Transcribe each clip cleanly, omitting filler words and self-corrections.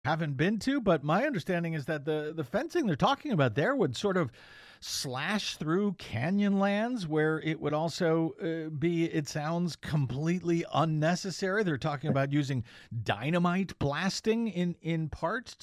haven't been to, but my understanding is that the fencing they're talking about there would sort of slash through canyon lands where it would also be, it sounds completely unnecessary. They're talking about using dynamite blasting in part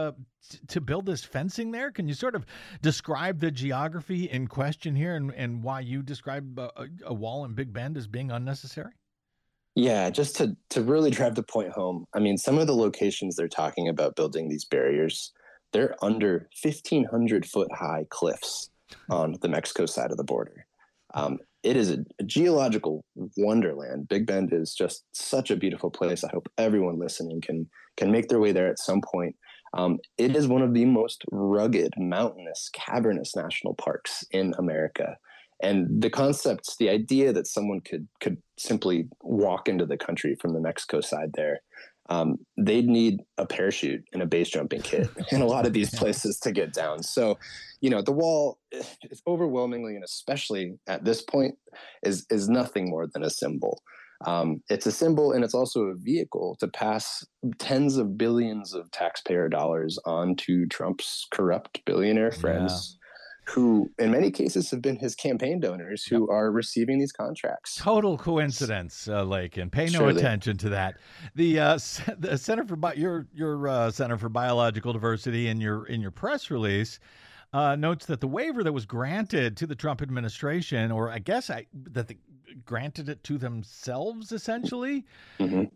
to build this fencing there. Can you sort of describe the geography in question here and why you describe a wall in Big Bend as being unnecessary? Yeah, just to really drive the point home. I mean, some of the locations they're talking about building these barriers, they're under 1,500 foot high cliffs on the Mexico side of the border. It is a geological wonderland. Big Bend is just such a beautiful place. I hope everyone listening can make their way there at some point. It is one of the most rugged, mountainous, cavernous national parks in America. And the concepts, the idea that someone could simply walk into the country from the Mexico side there, they'd need a parachute and a base jumping kit in a lot of these places to get down. So, the wall is overwhelmingly, and especially at this point, is nothing more than a symbol. It's a symbol, and it's also a vehicle to pass tens of billions of taxpayer dollars on to Trump's corrupt billionaire Yeah. friends, who in many cases have been his campaign donors Yep. who are receiving these contracts. Total coincidence, Lake, and pay no Surely. attention to that. The Center for your Center for Biological Diversity in your press release notes that the waiver that was granted to the Trump administration, or I guess that they granted it to themselves, essentially, Hmm.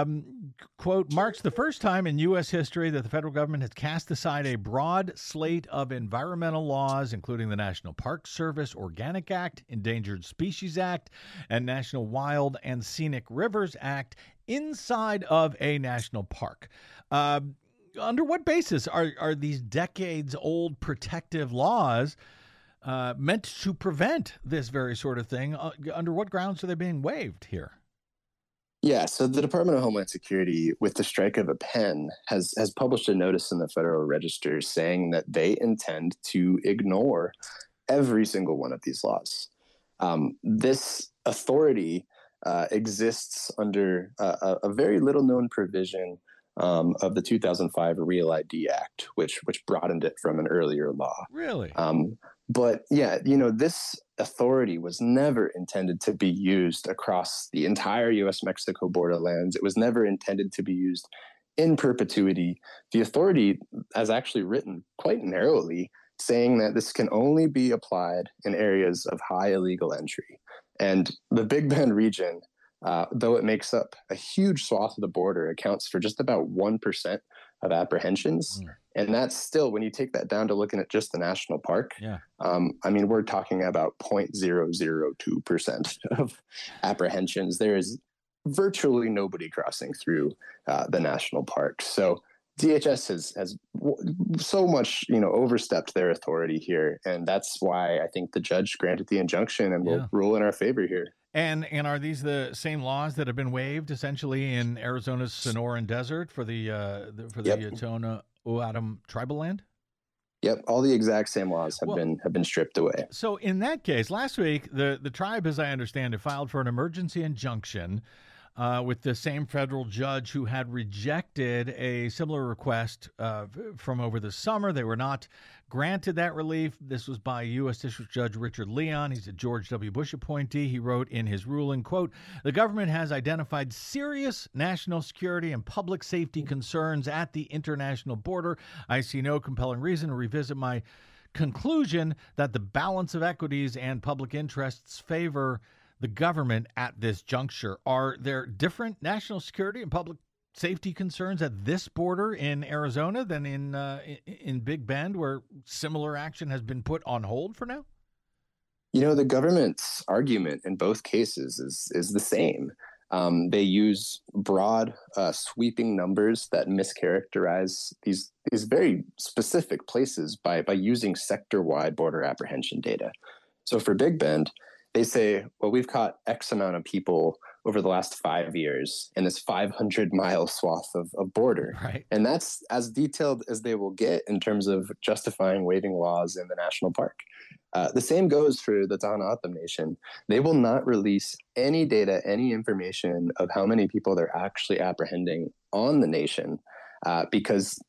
quote, marks the first time in U.S. history that the federal government has cast aside a broad slate of environmental laws, including the National Park Service Organic Act, Endangered Species Act, and National Wild and Scenic Rivers Act inside of a national park. Under what basis are these decades old protective laws meant to prevent this very sort of thing? Under what grounds are they being waived here? Yeah, so the Department of Homeland Security, with the strike of a pen, has published a notice in the Federal Register saying that they intend to ignore every single one of these laws. This authority exists under a very little known provision of the 2005 Real ID Act, which broadened it from an earlier law. Really? But yeah, this authority was never intended to be used across the entire US Mexico borderlands. It was never intended to be used in perpetuity. The authority has actually written quite narrowly, saying that this can only be applied in areas of high illegal entry. And the Big Bend region, though it makes up a huge swath of the border, accounts for just about 1% of apprehensions. Mm, And that's still, when you take that down to looking at just the national park, yeah. I mean, we're talking about 0.002% of apprehensions. There is virtually nobody crossing through the national park. So DHS has so much, overstepped their authority here, and that's why I think the judge granted the injunction and will Yeah. rule in our favor here. And are these the same laws that have been waived essentially in Arizona's Sonoran Desert for the Yep, Yatona O'odham tribal land? yep. All the exact same laws have Well, been stripped away. so in that case, last week the tribe, as I understand it, filed for an emergency injunction with the same federal judge who had rejected a similar request from over the summer. They were not granted that relief. This was by U.S. District Judge Richard Leon. He's a George W. Bush appointee. He wrote in his ruling, quote, the government has identified serious national security and public safety concerns at the international border. I see no compelling reason to revisit my conclusion that the balance of equities and public interests favor the government at this juncture. Are there different national security and public safety concerns at this border in Arizona than in Big Bend, where similar action has been put on hold for now? The government's argument in both cases is the same. They use broad, sweeping numbers that mischaracterize these very specific places by using sector-wide border apprehension data. So for Big Bend, they say, well, we've caught X amount of people over the last 5 years in this 500-mile swath of border. Right. And that's as detailed as they will get in terms of justifying waiving laws in the national park. The same goes for the Tohono O'odham Nation. They will not release any data, any information of how many people they're actually apprehending on the nation. because